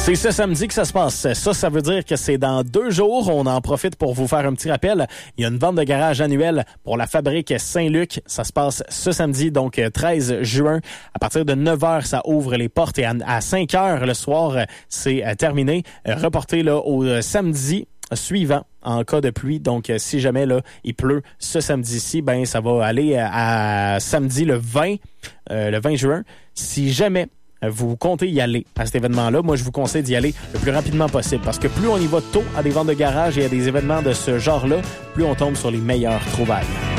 C'est ce samedi que ça se passe. Ça veut dire que c'est dans 2 jours. On en profite pour vous faire un petit rappel. Il y a une vente de garage annuelle pour la fabrique Saint-Luc. Ça se passe ce samedi, donc 13 juin. À partir de 9h, ça ouvre les portes et à 5h le soir, c'est terminé. Reporté là, au samedi suivant en cas de pluie. Donc, si jamais là il pleut ce samedi-ci, ben ça va aller à samedi le 20 juin. Si jamais vous comptez y aller à cet événement-là, moi je vous conseille d'y aller le plus rapidement possible parce que plus on y va tôt à des ventes de garage et à des événements de ce genre-là, plus on tombe sur les meilleures trouvailles.